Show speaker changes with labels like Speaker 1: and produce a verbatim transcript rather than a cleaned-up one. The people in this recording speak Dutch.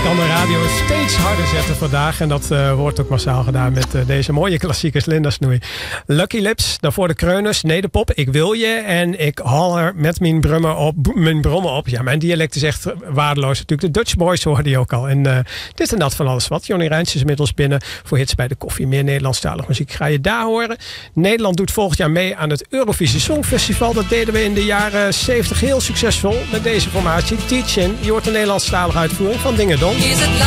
Speaker 1: kan de radio steeds harder zetten vandaag. En dat uh, wordt ook massaal gedaan met uh, deze mooie klassiekers. Linda Snoei. Lucky Lips, daarvoor de Kreuners, Nederpop, Ik Wil Je. En ik haal er met mijn brommen op. Mijn brommen op. Ja, mijn dialect is echt waardeloos natuurlijk. De Dutch Boys hoorde je ook al. En uh, dit en dat van alles wat. Johnny Rijns is inmiddels binnen voor hits bij de koffie. Meer Nederlandstalige muziek ga je daar horen. Nederland doet volgend jaar mee aan het Eurovisie Songfestival. Dat deden we in de jaren zeventig heel succesvol met deze formatie. Teach-In. Je hoort de Nederlandstalige uitvoering van Dingedong.